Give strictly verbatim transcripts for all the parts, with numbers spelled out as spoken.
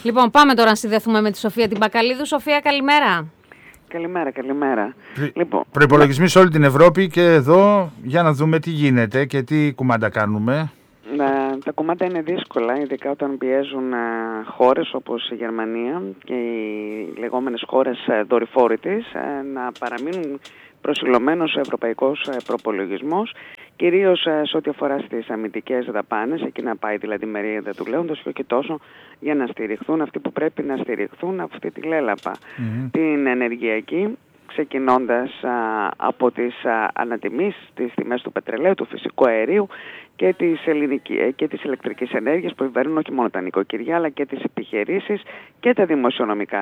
Λοιπόν, πάμε τώρα να συνδεθούμε με τη Σοφία την Μπακαλίδου. Σοφία, καλημέρα. Καλημέρα, καλημέρα. Πρι... Λοιπόν, προϋπολογισμοί σε όλη την Ευρώπη και εδώ για να δούμε τι γίνεται και τι κουμάντα κάνουμε. Να, τα κουμάντα είναι δύσκολα, ειδικά όταν πιέζουν α, χώρες όπως η Γερμανία και οι λεγόμενες χώρες δορυφόροι της α, να παραμείνουν προσιλωμένος ο ευρωπαϊκός προπολογισμός, κυρίως σε ό,τι αφορά στις αμυντικές δαπάνες, εκεί να πάει δηλαδή η μερίδα του λέοντος και όχι τόσο για να στηριχθούν αυτοί που πρέπει να στηριχθούν αυτή τη λέλαπα, mm-hmm. την ενεργειακή, ξεκινώντας α, από τις α, ανατιμήσεις, τις τιμές του πετρελαίου, του φυσικού αερίου και της, ελληνική, και της ηλεκτρικής ενέργειας που επιβαρύνουν όχι μόνο τα νοικοκυριά αλλά και τις επιχειρήσεις και τα δημοσιονομικά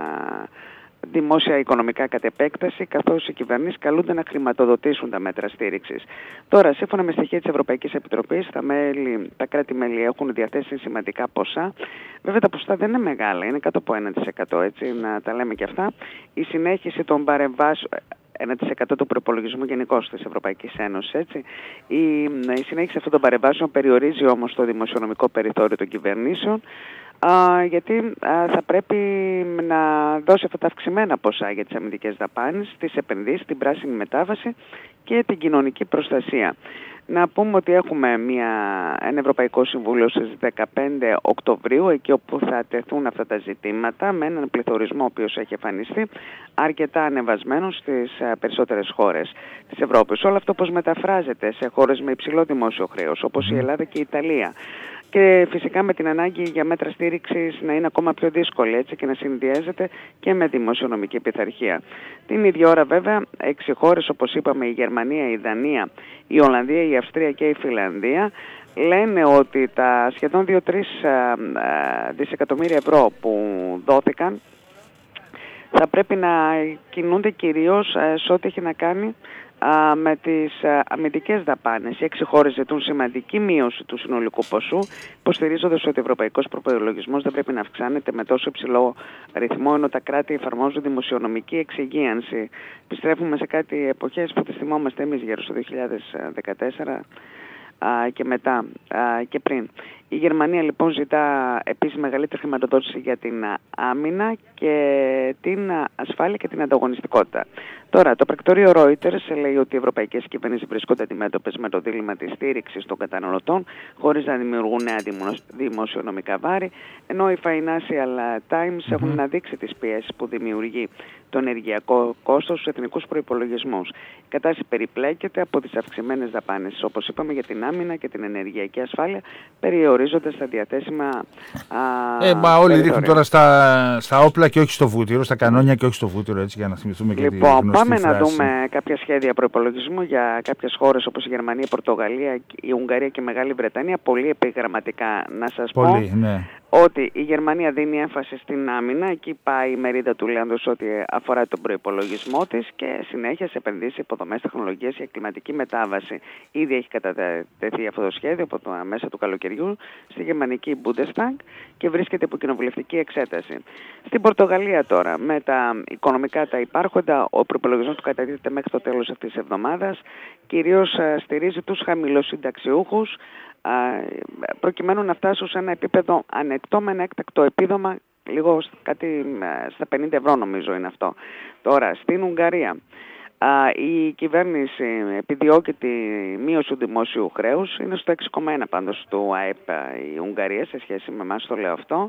δημόσια οικονομικά κατ' επέκταση, καθώς οι κυβερνήσεις καλούνται να χρηματοδοτήσουν τα μέτρα στήριξης. Τώρα, σύμφωνα με στοιχεία της Ευρωπαϊκής Επιτροπής, τα, μέλη, τα κράτη-μέλη έχουν διαθέσει σημαντικά ποσά. Βέβαια, τα ποσά δεν είναι μεγάλα, είναι κάτω από ένα τοις εκατό, έτσι, να τα λέμε και αυτά. Η συνέχιση των παρεμβάσεων, ένα τοις εκατό του προϋπολογισμού γενικώς της Ευρωπαϊκής Ένωσης, έτσι. Η, η συνέχιση αυτών των παρεμβάσεων περιορίζει όμως το δημοσιονομικό περιθώριο των κυβερνήσεων, Uh, γιατί uh, θα πρέπει να δώσει αυτά τα αυξημένα ποσά για τις αμυντικές δαπάνες, τις επενδύσεις, την πράσινη μετάβαση και την κοινωνική προστασία. Να πούμε ότι έχουμε μια, ένα Ευρωπαϊκό Συμβούλιο στις δεκαπέντε Οκτωβρίου, εκεί όπου θα τεθούν αυτά τα ζητήματα, με έναν πληθωρισμό ο οποίος έχει εμφανιστεί αρκετά ανεβασμένο στις περισσότερες χώρες της Ευρώπης. Όλο αυτό πώς μεταφράζεται σε χώρες με υψηλό δημόσιο χρέος, όπως η Ελλάδα και η Ιταλία. Και φυσικά με την ανάγκη για μέτρα στήριξης να είναι ακόμα πιο δύσκολη, έτσι, και να συνδυάζεται και με δημοσιονομική πειθαρχία. Την ίδια ώρα βέβαια έξι χώρες όπως είπαμε, η Γερμανία, η Δανία, η Ολλανδία, η Αυστρία και η Φιλανδία, λένε ότι τα σχεδόν δύο με τρία δισεκατομμύρια ευρώ που δόθηκαν θα πρέπει να κινούνται κυρίως σε ό,τι έχει να κάνει με τις αμυντικές δαπάνες. Οι έξι χώρες ζητούν σημαντική μείωση του συνολικού ποσού, υποστηρίζοντας ότι ο ευρωπαϊκός προπολογισμός δεν πρέπει να αυξάνεται με τόσο υψηλό ρυθμό, ενώ τα κράτη εφαρμόζουν δημοσιονομική εξυγίανση. Επιστρέφουμε σε κάτι εποχές που τις θυμόμαστε εμείς γύρω στο δύο χιλιάδες δεκατέσσερα και μετά και πριν. Η Γερμανία λοιπόν ζητά επίσης μεγαλύτερη χρηματοδότηση για την άμυνα και την ασφάλεια και την ανταγωνιστικότητα. Τώρα, το πρακτορείο Reuters λέει ότι οι ευρωπαϊκές κυβερνήσεις βρίσκονται αντιμέτωπες με το δίλημμα της στήριξης των καταναλωτών χωρίς να δημιουργούν νέα δημοσιονομικά βάρη, ενώ οι Financial Times έχουν αναδείξει τις πιέσεις που δημιουργεί το ενεργειακό κόστος στους εθνικούς προϋπολογισμούς. Η κατάσταση περιπλέκεται από τις αυξημένες δαπάνες, όπως είπαμε, για την άμυνα και την ενεργειακή ασφάλεια, περιορίζοντας τα διαθέσιμα. Α, ε, μα όλοι ρίχνουν τώρα στα, στα όπλα και όχι στο βούτυρο, στα κανόνια και όχι στο βούτυρο, έτσι, για να θυμηθούμε και λοιπόν, τη γνωστή πάμε φράση. Να δούμε κάποια σχέδια προϋπολογισμού για κάποιες χώρες όπως η Γερμανία, η Πορτογαλία, η Ουγγαρία και η Μεγάλη Βρετανία. Πολύ επιγραμματικά να σας Πολύ, πω ναι. ότι η Γερμανία δίνει έμφαση στην άμυνα, εκεί πάει η μερίδα του λέοντος ό,τι αφορά τον προϋπολογισμό της, και συνέχεια σε επενδύσεις, υποδομές, τεχνολογίες για κλιματική μετάβαση. Ήδη έχει κατατεθεί αυτό το σχέδιο από το μέσα του καλοκαιριού στη γερμανική Bundestag και βρίσκεται υπό κοινοβουλευτική εξέταση. Στην Πορτογαλία τώρα, με τα οικονομικά τα υπάρχοντα, ο προϋπολογισμός του κατατίθεται μέχρι το τέλος αυτής της εβδομάδας, κυρίως στηρίζει τους χαμηλοσυνταξιούχους, προκειμένου να φτάσουν σε ένα επίπεδο ανεκτό με ένα έκτακτο επίδομα, λίγο κάτι στα πενήντα ευρώ νομίζω είναι αυτό. Τώρα, στην Ουγγαρία, η κυβέρνηση επιδιώκει τη μείωση του δημόσιου χρέους, είναι στο έξι κόμμα ένα πάντως του ΑΕΠ η Ουγγαρία σε σχέση με εμάς, το λέω αυτό,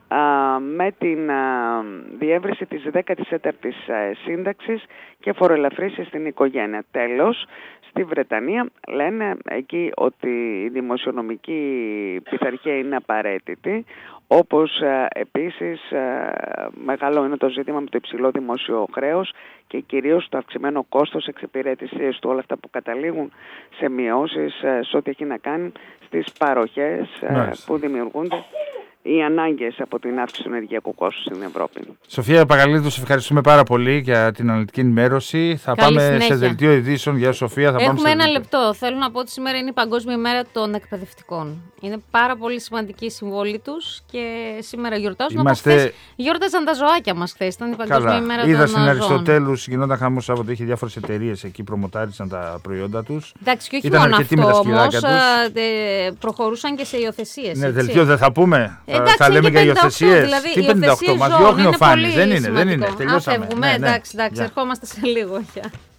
με την διεύρυνση της δέκατης τέταρτης σύνταξης και φοροελαφρύσεις στην οικογένεια. Τέλος, στη Βρετανία λένε εκεί ότι η δημοσιονομική πειθαρχία είναι απαραίτητη, όπως ε, επίσης ε, μεγάλο είναι το ζήτημα με το υψηλό δημόσιο χρέος και κυρίως το αυξημένο κόστος εξυπηρέτησης του, όλα αυτά που καταλήγουν σε μειώσεις ε, σε ό,τι έχει να κάνει στις παροχές ε, που δημιουργούνται οι ανάγκες από την αύξηση του ενεργειακού κόστου στην Ευρώπη. Σοφία Μπακαλίδου, σε ευχαριστούμε πάρα πολύ για την αναλυτική ενημέρωση. Θα Καλή πάμε συνέχεια. σε δελτίο ειδήσεων. Γεια Σοφία. Θα Έχουμε πάμε ένα σε λεπτό. Θέλω να πω ότι σήμερα είναι η Παγκόσμια ημέρα των εκπαιδευτικών. Είναι πάρα πολύ σημαντική η συμβόλη τους και σήμερα γιορτάζουν. Είμαστε... Χθες γιόρταζαν τα ζωάκια μας χθες. Ήταν η Παγκόσμια Καλά. ημέρα Είδα των στην ζώων. Αριστοτέλους, γινόταν χαμός Σάββατο, είχε διάφορες εταιρείες εκεί, προμοτάρισαν τα προϊόντα τους. Εντάξει, και όχι Ήταν μόνο αρκετοί αυτό, με τα σκυλάκια όμως τους. ε, προχωρούσαν και σε υιοθεσίες. Ναι, δελτίο δεν θα πούμε. Εντάξει, θα λέμε για υιοθεσίες. Δηλαδή, Τι πενήντα οκτώ, μας διώχνει ο Φάνης. Δεν είναι, δεν είναι. Τελειώσαμε. Α, φεύγουμε, ναι, ναι. εντάξει, εντάξει, ερχόμαστε σε λίγο.